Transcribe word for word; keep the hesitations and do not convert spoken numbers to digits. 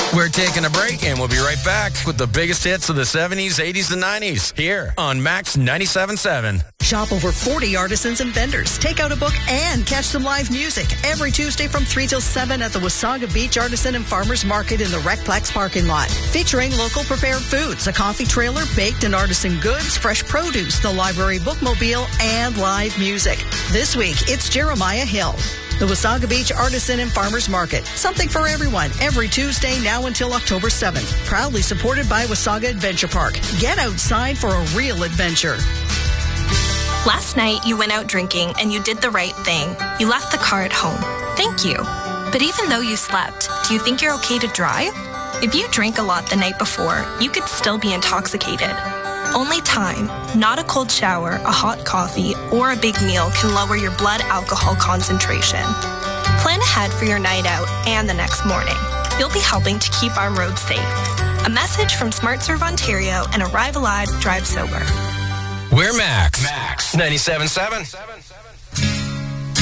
We're taking a break, and we'll be right back with the biggest hits of the seventies, eighties, and nineties here on Max ninety-seven point seven. Shop over forty artisans and vendors. Take out a book and catch some live music every Tuesday from three till seven at the Wasaga Beach Artisan and Farmers Market in the Recplex parking lot. Featuring local prepared foods, a coffee trailer, baked and artisan goods, fresh produce, the library bookmobile, and live music. This week, it's Jeremiah Hill. The Wasaga Beach Artisan and Farmers Market. Something for everyone every Tuesday now until October seventh. Proudly supported by Wasaga Adventure Park. Get outside for a real adventure. Last night, you went out drinking and you did the right thing. You left the car at home. Thank you. But even though you slept, do you think you're okay to drive? If you drank a lot the night before, you could still be intoxicated. Only time, not a cold shower, a hot coffee, or a big meal can lower your blood alcohol concentration. Plan ahead for your night out and the next morning. You'll be helping to keep our roads safe. A message from SmartServe Ontario and Arrive Alive, Drive Sober. We're Max. Max ninety-seven point seven.